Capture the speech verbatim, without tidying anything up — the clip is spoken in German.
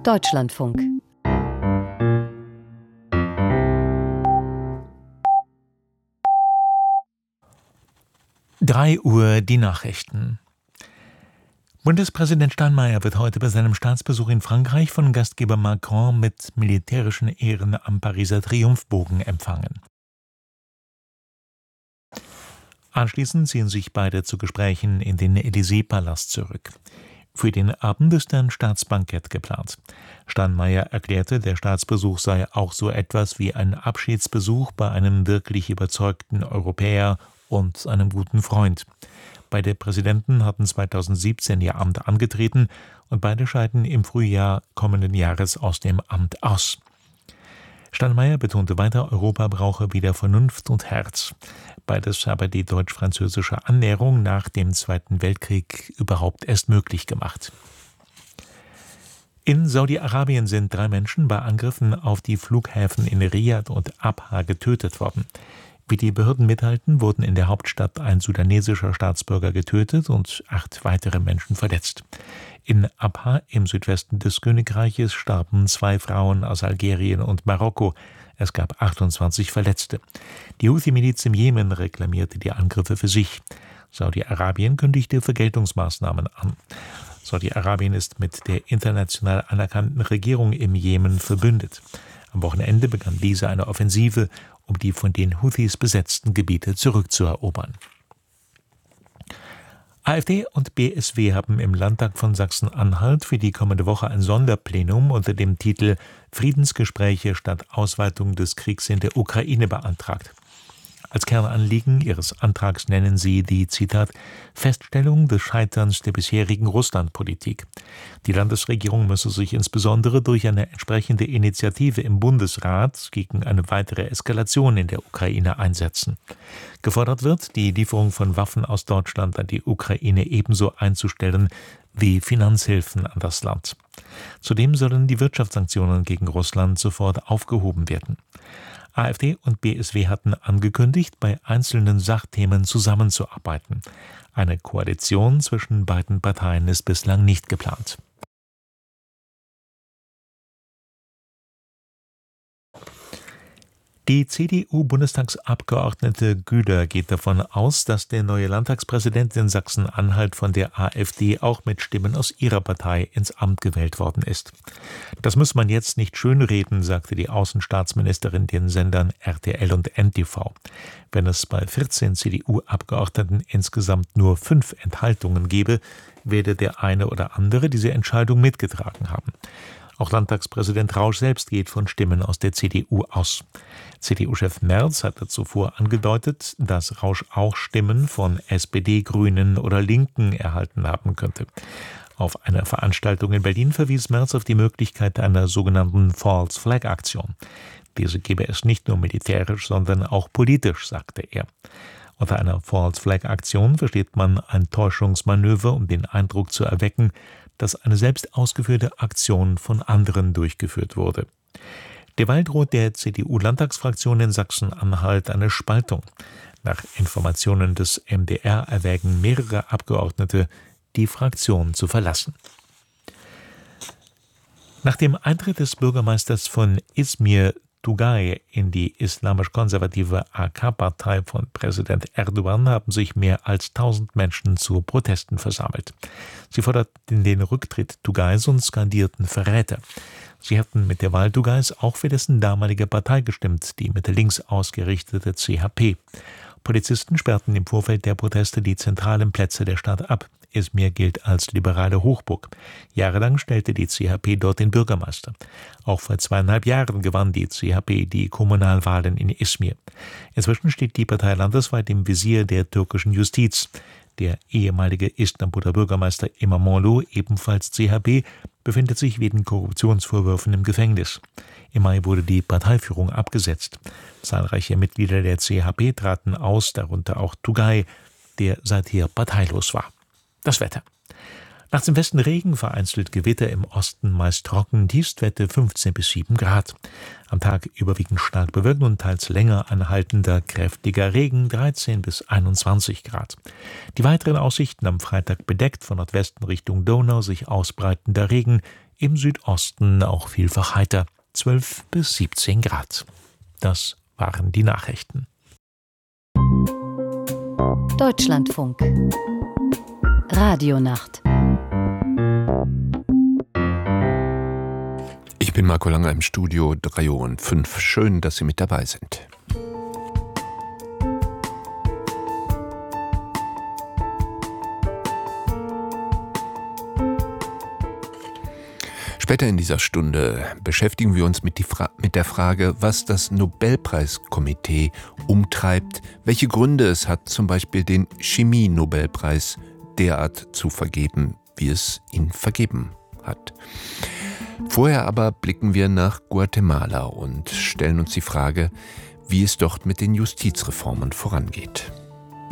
Deutschlandfunk. drei Uhr die Nachrichten. Bundespräsident Steinmeier wird heute bei seinem Staatsbesuch in Frankreich von Gastgeber Macron mit militärischen Ehren am Pariser Triumphbogen empfangen. Anschließend ziehen sich beide zu Gesprächen in den Élysée-Palast zurück. Für den Abend ist ein Staatsbankett geplant. Steinmeier erklärte, der Staatsbesuch sei auch so etwas wie ein Abschiedsbesuch bei einem wirklich überzeugten Europäer und einem guten Freund. Beide Präsidenten hatten zweitausendsiebzehn ihr Amt angetreten und beide scheiden im Frühjahr kommenden Jahres aus dem Amt aus. Steinmeier betonte weiter, Europa brauche wieder Vernunft und Herz. Beides habe die deutsch-französische Annäherung nach dem Zweiten Weltkrieg überhaupt erst möglich gemacht. In Saudi-Arabien sind drei Menschen bei Angriffen auf die Flughäfen in Riad und Abha getötet worden. Wie die Behörden mitteilten, wurden in der Hauptstadt ein sudanesischer Staatsbürger getötet und acht weitere Menschen verletzt. In Abha im Südwesten des Königreiches starben zwei Frauen aus Algerien und Marokko. Es gab achtundzwanzig Verletzte. Die Houthi-Miliz im Jemen reklamierte die Angriffe für sich. Saudi-Arabien kündigte Vergeltungsmaßnahmen an. Saudi-Arabien ist mit der international anerkannten Regierung im Jemen verbündet. Am Wochenende begann diese eine Offensive, um die von den Houthis besetzten Gebiete zurückzuerobern. AfD und B S W haben im Landtag von Sachsen-Anhalt für die kommende Woche ein Sonderplenum unter dem Titel Friedensgespräche statt Ausweitung des Kriegs in der Ukraine beantragt. Als Kernanliegen ihres Antrags nennen sie die, Zitat, Feststellung des Scheiterns der bisherigen Russlandpolitik. Die Landesregierung müsse sich insbesondere durch eine entsprechende Initiative im Bundesrat gegen eine weitere Eskalation in der Ukraine einsetzen. Gefordert wird, die Lieferung von Waffen aus Deutschland an die Ukraine ebenso einzustellen wie Finanzhilfen an das Land. Zudem sollen die Wirtschaftssanktionen gegen Russland sofort aufgehoben werden. AfD und B S W hatten angekündigt, bei einzelnen Sachthemen zusammenzuarbeiten. Eine Koalition zwischen beiden Parteien ist bislang nicht geplant. Die C D U-Bundestagsabgeordnete Güder geht davon aus, dass der neue Landtagspräsident in Sachsen-Anhalt von der AfD auch mit Stimmen aus ihrer Partei ins Amt gewählt worden ist. Das muss man jetzt nicht schönreden, sagte die Außenstaatsministerin den Sendern R T L und N T V. Wenn es bei vierzehn C D U-Abgeordneten insgesamt nur fünf Enthaltungen gebe, werde der eine oder andere diese Entscheidung mitgetragen haben. Auch Landtagspräsident Rausch selbst geht von Stimmen aus der C D U aus. C D U-Chef Merz hatte zuvor angedeutet, dass Rausch auch Stimmen von S P D, Grünen oder Linken erhalten haben könnte. Auf einer Veranstaltung in Berlin verwies Merz auf die Möglichkeit einer sogenannten False-Flag-Aktion. Diese gebe es nicht nur militärisch, sondern auch politisch, sagte er. Unter einer False-Flag-Aktion versteht man ein Täuschungsmanöver, um den Eindruck zu erwecken, dass eine selbst ausgeführte Aktion von anderen durchgeführt wurde. Derweil droht der C D U-Landtagsfraktion in Sachsen-Anhalt eine Spaltung. Nach Informationen des M D R erwägen mehrere Abgeordnete, die Fraktion zu verlassen. Nach dem Eintritt des Bürgermeisters von Izmir Tugay in die islamisch-konservative A K-Partei von Präsident Erdogan haben sich mehr als tausend Menschen zu Protesten versammelt. Sie forderten den Rücktritt Tugays und skandierten Verräter. Sie hatten mit der Wahl Tugays auch für dessen damalige Partei gestimmt, die Mitte-links ausgerichtete C H P. Polizisten sperrten im Vorfeld der Proteste die zentralen Plätze der Stadt ab. Izmir gilt als liberale Hochburg. Jahrelang stellte die C H P dort den Bürgermeister. Auch vor zweieinhalb Jahren gewann die C H P die Kommunalwahlen in Izmir. Inzwischen steht die Partei landesweit im Visier der türkischen Justiz. Der ehemalige Istanbuler Bürgermeister İmamoğlu, ebenfalls C H P, befindet sich wegen Korruptionsvorwürfen im Gefängnis. Im Mai wurde die Parteiführung abgesetzt. Zahlreiche Mitglieder der C H P traten aus, darunter auch Tugay, der seither parteilos war. Das Wetter. Nachts im Westen Regen, vereinzelt Gewitter, im Osten meist trocken, Tiefstwerte fünfzehn bis sieben Grad. Am Tag überwiegend stark bewölkt und teils länger anhaltender kräftiger Regen, dreizehn bis einundzwanzig Grad. Die weiteren Aussichten: am Freitag bedeckt, von Nordwesten Richtung Donau sich ausbreitender Regen, im Südosten auch vielfach heiter, zwölf bis siebzehn Grad. Das waren die Nachrichten. Deutschlandfunk Radionacht. Ich bin Marco Langer im Studio drei Uhr und fünf. Schön, dass Sie mit dabei sind. Später in dieser Stunde beschäftigen wir uns mit, die Fra- mit der Frage, was das Nobelpreiskomitee umtreibt, welche Gründe es hat, zum Beispiel den Chemie-Nobelpreis derart zu vergeben, wie es ihn vergeben hat. Vorher aber blicken wir nach Guatemala und stellen uns die Frage, wie es dort mit den Justizreformen vorangeht.